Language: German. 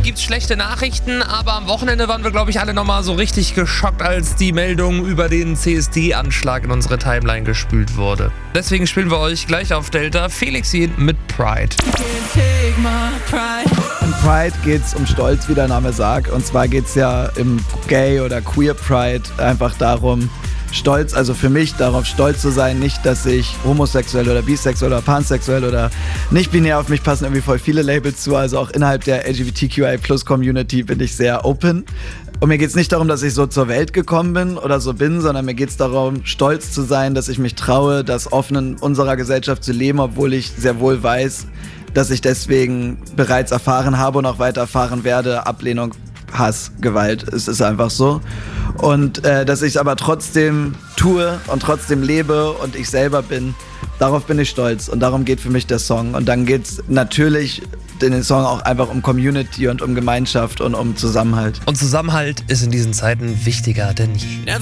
gibt's schlechte Nachrichten, aber am Wochenende waren wir, glaube ich, alle nochmal so richtig geschockt, als die Meldung über den CSD-Anschlag in unsere Timeline gespült wurde. Deswegen spielen wir euch gleich auf Delta Felix Jähn mit Pride. In Pride geht's um Stolz, wie der Name sagt. Und zwar geht's ja im Gay- oder Queer Pride einfach darum, stolz, also für mich darauf stolz zu sein, nicht, dass ich homosexuell oder bisexuell oder pansexuell oder nicht binär, auf mich passen irgendwie voll viele Labels zu, also auch innerhalb der LGBTQI+-Community bin ich sehr open. Und mir geht's nicht darum, dass ich so zur Welt gekommen bin oder so bin, sondern mir geht's darum, stolz zu sein, dass ich mich traue, das offen in unserer Gesellschaft zu leben, obwohl ich sehr wohl weiß, dass ich deswegen bereits erfahren habe und auch weiter erfahren werde, Ablehnung, Hass, Gewalt, es ist einfach so. Und dass ich es aber trotzdem tue und trotzdem lebe und ich selber bin, darauf bin ich stolz und darum geht für mich der Song. Und dann geht es natürlich in den Song auch einfach um Community und um Gemeinschaft und um Zusammenhalt. Und Zusammenhalt ist in diesen Zeiten wichtiger denn je.